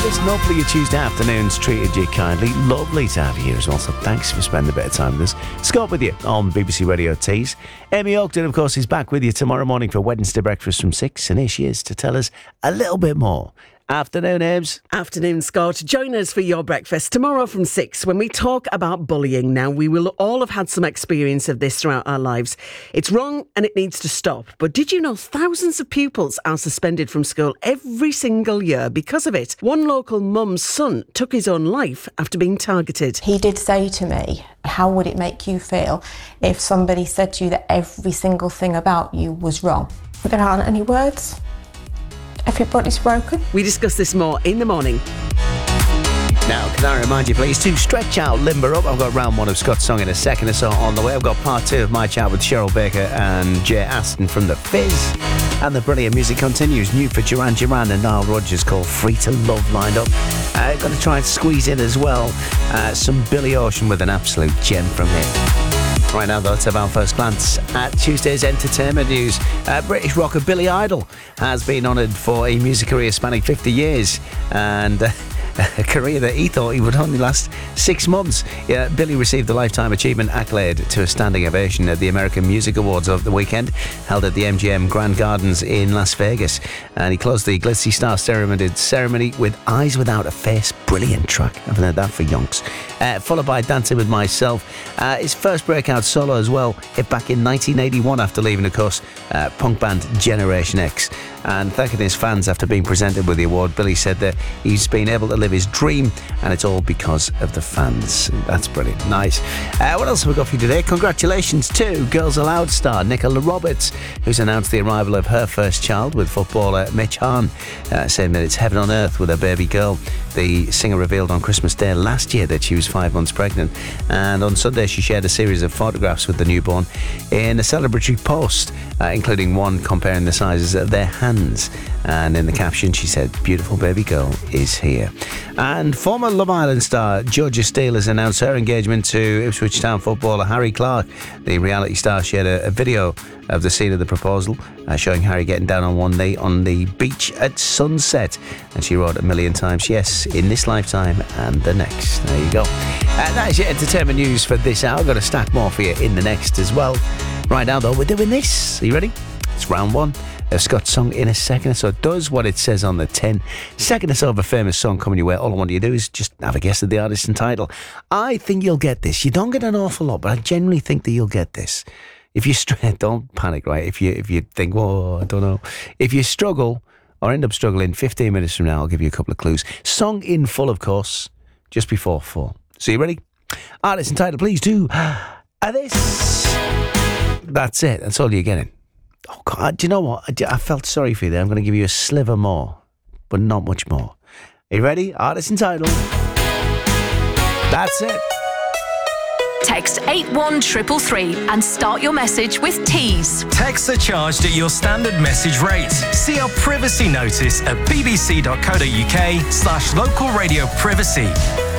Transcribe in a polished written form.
Listen, hopefully your Tuesday afternoon's treated you kindly. Lovely to have you here as well, so thanks for spending a bit of time with us. Scott with you on BBC Radio Tees. Amy Oakton, of course, is back with you tomorrow morning for Wednesday breakfast from 6, and here she is to tell us a little bit more. Afternoon, Ames. Afternoon, Scott. Join us for your breakfast tomorrow from 6 when we talk about bullying. Now, we will all have had some experience of this throughout our lives. It's wrong and it needs to stop. But did you know thousands of pupils are suspended from school every single year because of it? One local mum's son took his own life after being targeted. He did say to me, how would it make you feel if somebody said to you that every single thing about you was wrong? There aren't any words. Everybody's broken. We discuss this more in the morning. Now, can I remind you, please, to stretch out, limber up. I've got round one of Scott's song in a second or so on the way. I've got part two of my chat with Cheryl Baker and Jay Aston from The Fizz. And the brilliant music continues. New for Duran Duran and Nile Rodgers called Free to Love lined up. Going to try and squeeze in as well some Billy Ocean with an absolute gem from him. Right now, though, let's have our first glance at Tuesday's entertainment news. British rocker Billy Idol has been honoured for a music career spanning 50 years and a career that he thought he would only last 6 months. Billy received the Lifetime Achievement accolade to a standing ovation at the American Music Awards over the weekend, held at the MGM Grand Gardens in Las Vegas. And he closed the Glitzy Star ceremony with Eyes Without a Face. Brilliant track. I've heard that for yonks. Followed by Dancing With Myself. His first breakout solo as well, hit back in 1981 after leaving, of course, punk band Generation X. And thanking his fans after being presented with the award, Billy said that he's been able to live his dream, and it's all because of the fans. That's brilliant. Nice. What else have we got for you today? Congratulations to Girls Aloud star Nicola Roberts, who's announced the arrival of her first child with footballer Mitch Hahn, saying that it's heaven on earth with her baby girl. The singer revealed on Christmas Day last year that she was 5 months pregnant, and on Sunday she shared a series of photographs with the newborn in a celebratory post, including one comparing the sizes of their hands. And in the caption she said, "Beautiful baby girl is here." And former Love Island star Georgia Steele has announced her engagement to Ipswich Town footballer Harry Clarke. The reality star shared a video of the scene of the proposal, showing Harry getting down on one knee on the beach at sunset. And she wrote 1,000,000 times, "Yes, in this lifetime and the next." There you go. That is your entertainment news for this hour. I've got a stack more for you in the next as well. Right now, though, we're doing this. Are you ready? It's round one. Scott's song in a second or so does what it says on the tin. Second or so of a famous song coming your way. All I want you to do is just have a guess at the artist and title. I think you'll get this. You don't get an awful lot, but I genuinely think that you'll get this. If you don't panic, right? If you think, whoa, I don't know. If you struggle or end up struggling, 15 minutes from now, I'll give you a couple of clues. Song in full, of course, just before 4. So you ready? Artist and title, please do this. That's it. That's all you're getting. Oh, God, do you know what? I felt sorry for you there. I'm going to give you a sliver more, but not much more. Are you ready? Artist and title. That's it. Text 81333 and start your message with Tees. Texts are charged at your standard message rate. See our privacy notice at bbc.co.uk/local radio privacy.